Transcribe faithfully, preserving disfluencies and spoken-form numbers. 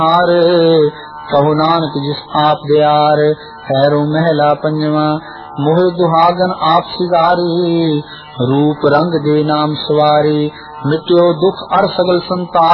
हार कहो नानक जिस आप दयार। हैरो महला पंजवा मोहे दुहागन आप सिगारी। रूप रंग दे नाम सवारी मिट्यो दुख अर सगल संताप।